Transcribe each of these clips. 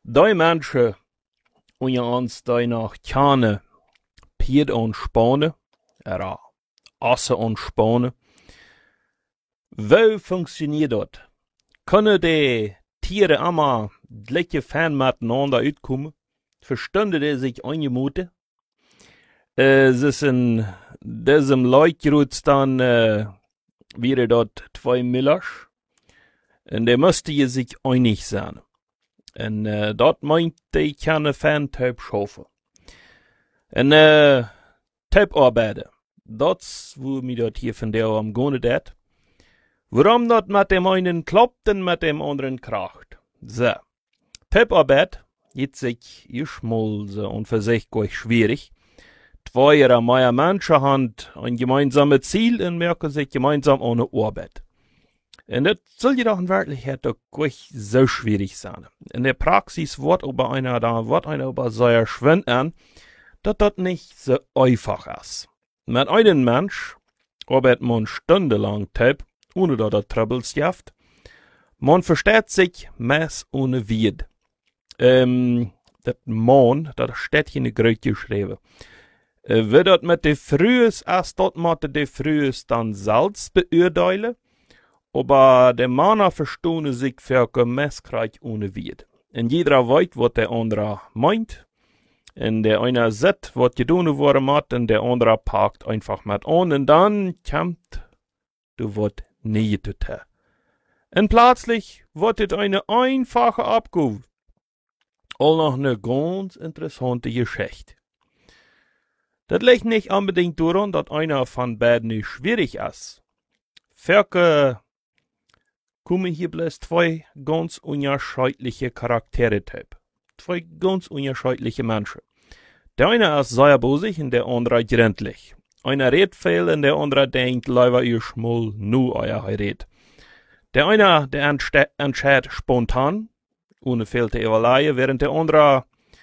Die Menschen unter uns, die noch keine Pied und Spane, Asse und Spane, wie funktioniert das? Können die Tiere immer gleiche Fan miteinander uitkommen? Verstanden die sich eingemuten? Es ist in diesem Leutgrutz dann wieder dort zwei Millers. Und der müsste je sich einig sein. Und dort meint die keine Fan-Typ schaffen. Und Typ-Arbeiter. Das, wo mir dort hier von der am Gone dat. Warum das mit dem einen klappt und mit dem anderen kracht. So. Typ-Arbeit geht sich erstmal so und für sich gleich schwierig. Zwei oder mehr Menschen haben ein gemeinsames Ziel und merken sich gemeinsam ohne Arbeit. Und das soll jedoch in Wirklichkeit doch gleich so schwierig sein. In der Praxis wird einer über sehr schwimmt an, dass das nicht so einfach ist. Mit einem Mensch arbeitet man stundenlang Typ, ohne dass er Troubles gibt. Man versteht sich meist ohne Wied. Das Mann, das steht hier in der Größe geschrieben. Wie das mit der Frühes ist, dort mit der Frühes dann selbst beurteilen. Aber der Mann verstehen sich für ein Messkreuz ohne Wied. Und jeder weiß, was der andere meint. Und der eine sieht, was getan worden hat, und der andere packt einfach mit an. Und dann kommt du wird nie getan. Und plötzlich wird es eine einfache Abgabe. Auch noch eine ganz interessante Geschichte. Das liegt nicht unbedingt daran, dass einer von beiden nicht schwierig ist. Ferke kommen hier bloß zwei ganz unterschiedliche Charaktertypen. Zwei ganz unterschiedliche Menschen. Der eine ist sehr bosig und der andere gründlich. Einer redet viel und der andere denkt, leider ihr schmull, nu euer redet. Der eine, der entscheidet spontan, ohne viel zu überlegen, während der andere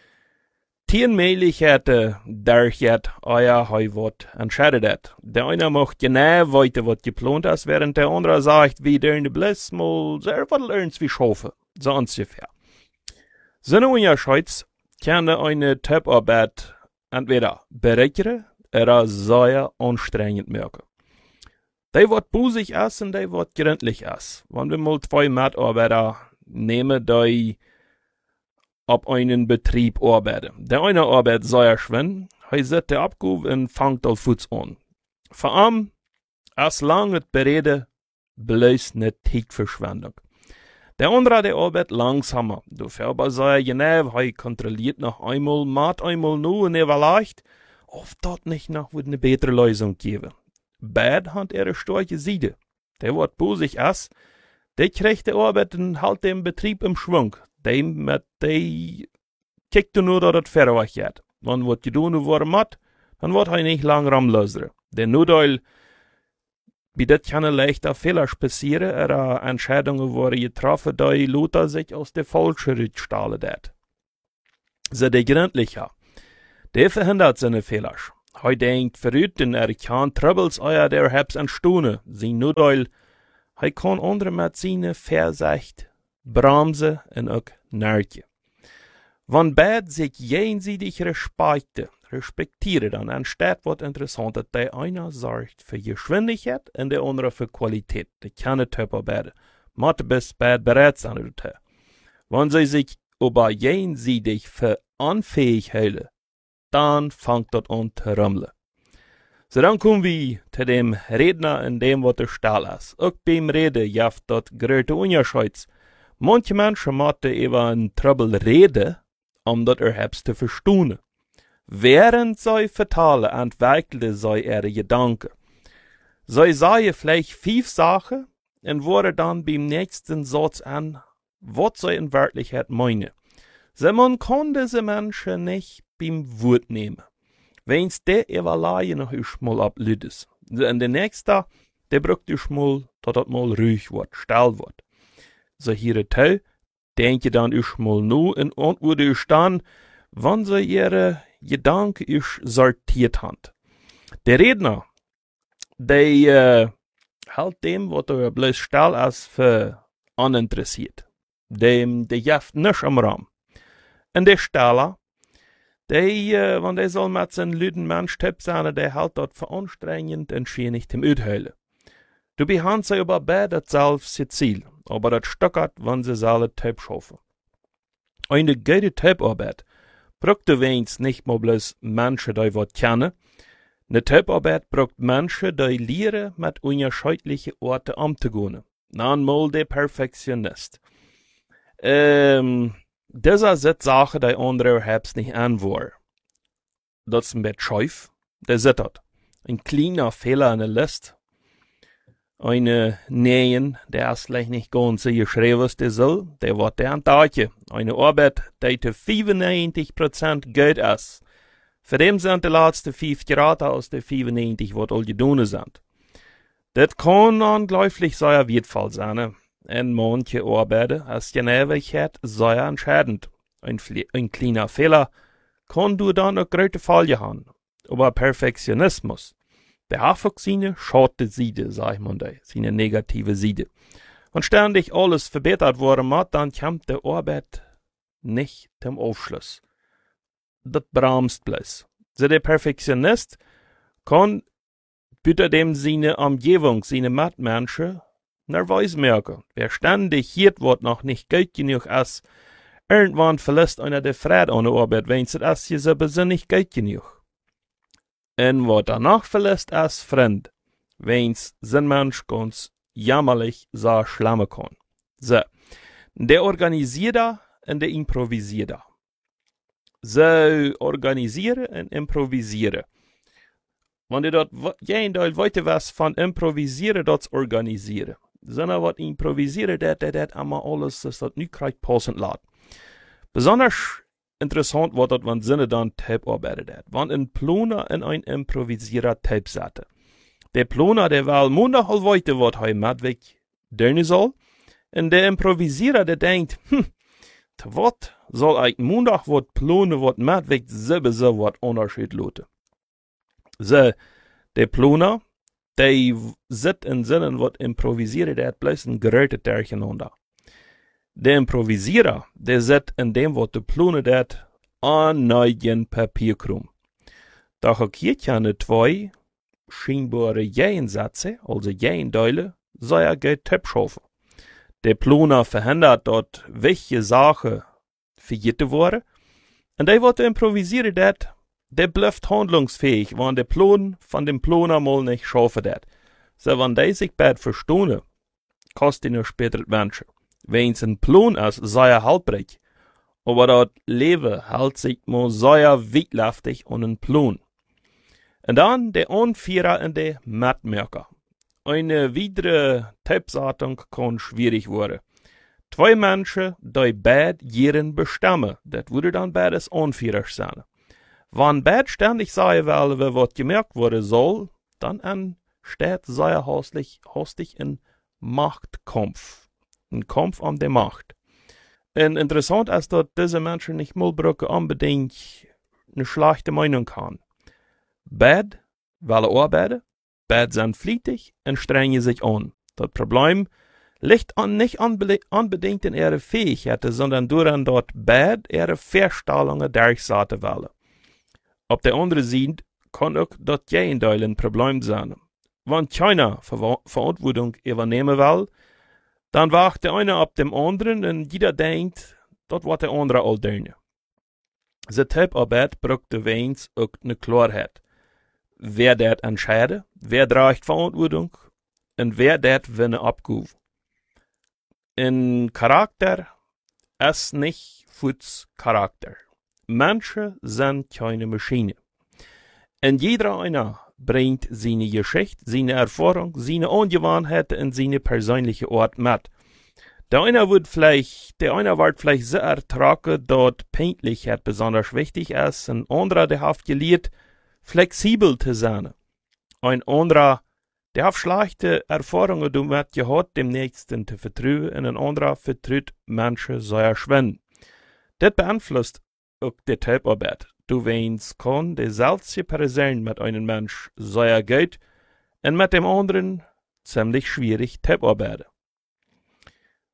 10 Möglichkeiten durchgeht, euer Wort entscheidet hat. Der eine macht genau weiter, was geplant ist, während der andere sagt, wie der in der Bliss mal sehr was irgendwie schaffen. So ungefähr. So eine Unterscheid kann eine Typarbeit entweder bereichern oder sehr anstrengend merken. Die wird busig ist und die wird gründlich ist. Wenn wir mal zwei Mitarbeiter nehmen, die auf einen Betrieb arbeiten. Der eine arbeitet sehr schwer, er setzt die Abgabe und fängt auf Fuß an. Vor allem, als lange bereden, bloß eine Zeitverschwendung. Der andere, der arbeitet langsamer. Dafür aber sehr genau, er kontrolliert noch einmal, macht einmal nur und überlegt, ob dort nicht noch eine bessere Lösung geben. Beide haben ihre starke Seite. Der wird busig ist, der kriegt die Arbeit und hält den Betrieb im Schwung. Der kickt nur, dass das fertig geht. Wenn was getan worden hat, dann wird er nicht lang rumlösen. Der Nudel, wie das kann leichter Fehler passieren, oder Entscheidungen wurden getroffen, die Luther sich aus der falschen Richtung stahlen hat. So der Gründlicher, der verhindert seine Fehler. Er denkt verrückt und kann Troubles euer der Hebs entstehen. Sein Nudel, er kann andere mit seiner Versicht bremsen und auch nerven. Wenn beide sich jenseitig respektieren, dann entsteht was Interessantes. Der eine sorgt für Geschwindigkeit und der andere für Qualität. Die kann Typen beide. Macht bis beide bereit sein. Wenn sie sich aber jenseitig für unfähig halten, dann fängt das an zu rummeln. So dann kommen wir zu dem Redner in dem, was der Stahl ist. Auch beim Reden jaft das größte Unterschied. Manche Menschen machen über ein Trouble reden, das selbst zu verstehen. Während sie vertalen, entwickeln sie ihre Gedanken. Sie sagen vielleicht 5 Sachen und wollen dann beim nächsten Satz an, was sie in Wirklichkeit meinen. So man kann diese Menschen nicht beim Wort nehmen. Wenn's der überlegen noch mal ablüdes. Und der nächste, der braucht mal, dass das mal ruhig wird, still wird. So hier Teil, denke dann mal nur und antworte dann, wann sie ihre Gedanken sortiert haben. Der Redner, der hält dem, was er bloß still ist, für uninteressiert. Der jaft nicht am Raum. En de Staller, want der soll mit seinen Lüden Mensch Tipp sein, der halt dort veranstrengend und schier nicht im Üdhöhle. Du behand sie aber bei das selbst Ziel, aber das stockert, wenn sie alle Tipp schaffen. Eine gute Tipparbeit braucht du wenigstens nicht mal bloß Menschen, die was kennen. Eine Tipparbeit braucht Menschen, die lernen, mit unterschiedlichen Orten umzugehen. Nanmal der Perfektionist. Dieser sind Sachen, die andere hab's nicht anwollen. Das ist ein bisschen scheif. Der sieht das. Ein kleiner Fehler in der Liste. Eine Nähen, der ist vielleicht nicht ganz so geschrieben, was der soll. Der wird der ein Tagje. Eine Arbeit, die zu 95% gut ist. Für dem sind die letzten 5 Grad aus der 95, was all gedonen sind. Das kann unglaublich sehr wertvoll sein. In manche Arbeiten ist die Genauigkeit sehr entscheidend. Ein kleiner Fehler kann du dann eine große Folge haben. Aber Perfektionismus, der hat auch seine schade Seite, sag ich mal, seine negative Seite. Und ständig alles verbessert worden muss, dann kommt die Arbeit nicht zum Aufschluss. Das bremst bloß. So der Perfektionist kann bitte dem seine Umgebung, seine Mitmenschen, nervös merken. Wer ständig hier wird noch nicht gut genug ist, irgendwann verlässt einer der Freude an der Arbeit, wenn es ist, hier so nicht gut genug. Und was danach verlässt ist Freund, wenn es sein Mensch ganz jammerlich so schlimmer kann. So, der Organisierer und der Improvisierer. So, organisieren und improvisieren. Wenn du dort jeden Teil weiter was von improvisieren, dort organisieren. Sondern was improvisieren, dat immer alles, das dort nicht gleich passend lässt. Besonders interessant wird das, wenn Sinne dann Tape arbeitet hat. Wenn ein Planer in ein Improvisierer Tape setzt. Der Planer, der will Montag halt weiter, was er mitweg tun soll. Und der Improvisierer, der denkt, was soll ich Montag was planen, was mitweg sowieso was Unterschied loten. So, der Planer, der sitzt in Sinnen, was improvisiert, der hat bloß ein Gerät durcheinander. Der Improvisierer, der sitzt in dem, was der Planer hat, an neuen Papierkrum. Da geht ja eine zwei scheinbare Jähensätze, also Jähendeile, soll er gut Tipp schaffen. Der Planer verhindert dort, welche Sachen vergessen worden. Und der, was der Improvisierer hat, der bleibt handlungsfähig, wenn der Plan von dem Planer mal nicht schaffen hat. So, wenn der sich bald verstehen, kostet ihn später Menschen. Wenn es ein Plan ist, sei er haltbrig. Aber das Leben hält sich mal sehr weitlaftig an einen Plan. Und dann der Anführer und der Mitmerker. Eine weitere Tippsatzung kann schwierig werden. Zwei Menschen, die beide ihren bestimmen, das würde dann beides Anführer sein. Wenn beide ständig sagen wollen, was gemerkt werden soll, dann entsteht sehr hastig ein Machtkampf. Ein Kampf um die Macht. Und interessant ist, dass diese Menschen nicht mal unbedingt eine schlechte Meinung haben. Beide wollen arbeiten, beide sind fleißig und strengen sich an. Das Problem liegt nicht unbedingt in ihrer Fähigkeiten, sondern daran, dass beide ihre Vorstellungen durchsetzen wollen. Auf der anderen Seite kann auch das Gegenteil ein Problem sein. Wenn keiner Verantwortung übernehmen will, dann wacht der eine ab dem anderen und jeder denkt, das wird der andere all tun. Die Tipparbeit braucht wenigstens auch eine Klarheit. Wer das entscheidet, wer trägt Verantwortung und wer das wenn abgibt. Ein Charakter ist nicht Futs Charakter. Menschen sind keine Maschine. Und jeder einer bringt seine Geschichte, seine Erfahrung, seine Angewohnheiten und seine persönliche Art mit. Der eine wird vielleicht so ertragen, dass Pünktlichkeit besonders wichtig ist. Ein anderer, der hat gelernt, flexibel zu sein. Ein anderer, der hat schlechte Erfahrungen damit gehabt, dem Nächsten zu vertrauen, und ein anderer vertraut Menschen sehr schwer. Das beeinflusst auch die Tipparbeit. Du weißt, kann die seltsame Person mit einem Mensch sehr gut und mit dem anderen ziemlich schwierig Tipparbeiten.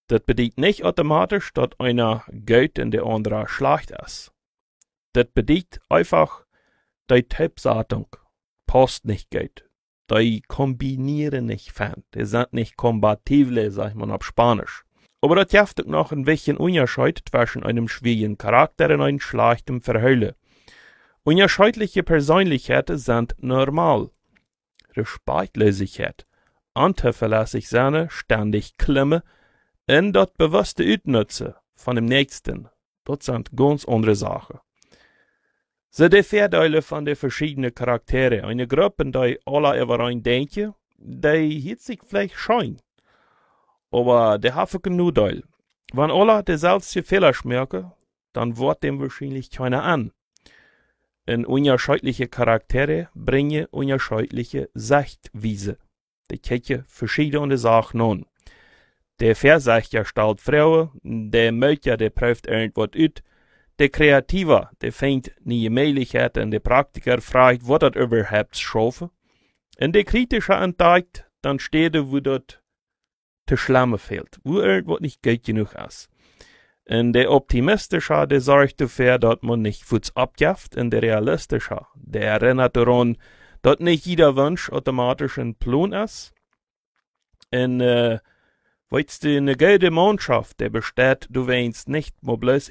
Das bedeutet nicht automatisch, dass einer gut und der andere schlecht ist. Das bedeutet einfach, die Tippsatung passt nicht gut. Die kombinieren nicht fan. Die sind nicht kompatible, sagt man auf Spanisch. Aber das gibt auch noch ein bisschen Unterschied zwischen einem schwierigen Charakter und einem schlechten Verhältnis. Unterschiedliche Persönlichkeiten sind normal. Respektlosigkeit, unzuverlässig sein, ständig klimmen und das bewusste Utnutzen von dem Nächsten, das sind ganz andere Sachen. So die Vorteile von den verschiedenen Charakteren. Eine Gruppe, die alle über einen denken, die hielt sich vielleicht schön. Aber die haben genug Teil. Wenn alle dieselben Fehler schmerken, dann wird dem wahrscheinlich keiner an. Und unterschiedliche Charaktere bringen unterschiedliche Sichtweise. Die gucken verschiedene Sachen an. Der Versächter stellt Frauen, der Melker, der prüft irgendwas aus, der Kreativer, der findet neue Möglichkeiten, der Praktiker fragt, was das überhaupt schaffen. Und der Kritische entdeckt, dann steht wo das zu schlimmer fehlt, wo irgendwas nicht gut genug ist. Und der Optimistische, der sorgt dafür, dass man nicht Fuß abgibt, und der Realistische, der erinnert daran, dass nicht jeder Wunsch automatisch ein Plan ist. Und, weißt du, eine gute Mannschaft, der besteht, du weinst nicht mal bloß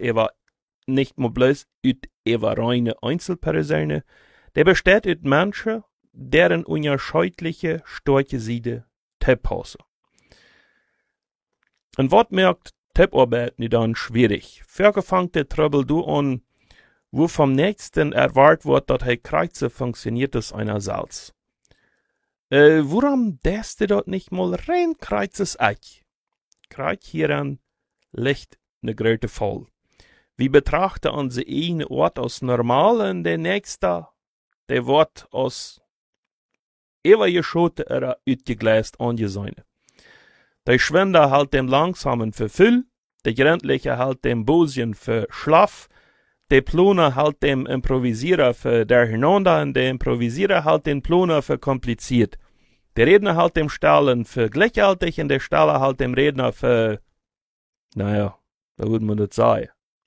über reine Einzelpersonen, der besteht aus Menschen, deren unterschiedliche starke Seite passen. Und was merkt Tipparbeit nicht dann schwierig? Für fängt der Trouble du an, wo vom Nächsten erwartet wird, dass er kreuze funktioniert es einerseits. Warum darfst du dort nicht mal rein kreuzes Eich? Kreuz hieran liegt ne große Fall. Wir betrachten unsere eine Ort als normal und der nächste, der wird als übergeschoten oder utgegläst angesehen. Der Schwender hält dem Langsamen für Füll, der Gründliche hält dem Bosien für Schlaf, der Planer hält dem Improvisierer für durcheinander und der Improvisierer hält den Planer für kompliziert. Der Redner hält dem Stellen für gleichgültig und der Steller hält dem Redner für, naja, da würde man das sagen.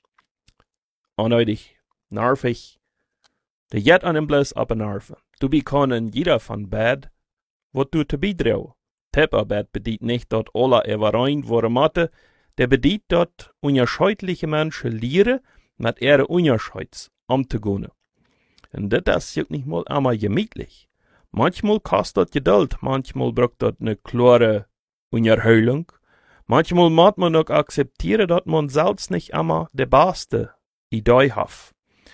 Unnötig, nervig. Der jet an dem bloß abnerven. Du bekonnen jeder von Bad, wat du te beitragen. Tipparbeit bedient nicht, dass alle überein worden matte, der bedient, dass unterschiedliche Menschen lernen, mit ihren Unterschieds umzugehen. Und das ist ja nicht mal einmal gemütlich. Manchmal kostet das Geduld, manchmal braucht das eine klare Unterhöhlung, manchmal muss man auch akzeptieren, dass man selbst nicht immer die beste Idee hat.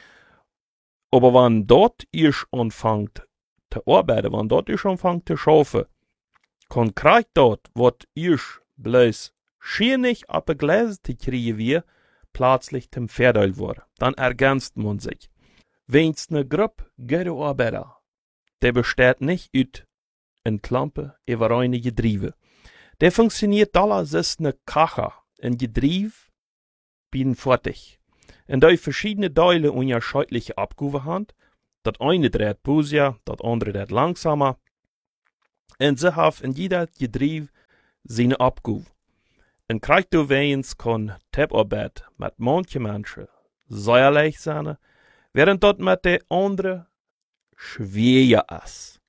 Aber wenn dort ihr anfängt zu arbeiten, wenn dort ihr anfängt zu schaffen, konkret dort, was ihr bloß schierig abgelesen zu kriegen wir, plötzlich zum Vorteil wurde. Dann ergänzt man sich. Wenn's ne Gruppe gute Arbeiter, der besteht nicht aus in Klampe über eine Gedriebe. Der funktioniert alles als ne Kacher, ein Gedriebe bin fertig. Und da verschiedene Teile unterschiedliche Abgaben haben, das eine dreht Busia, das andere dreht langsamer, und sie haben in jeder Gedriebe seine Abgabe. Und kriegt du weins kann Tipparbeit mit manchen Menschen sehr leicht sein, während dort mit der anderen schwer ist.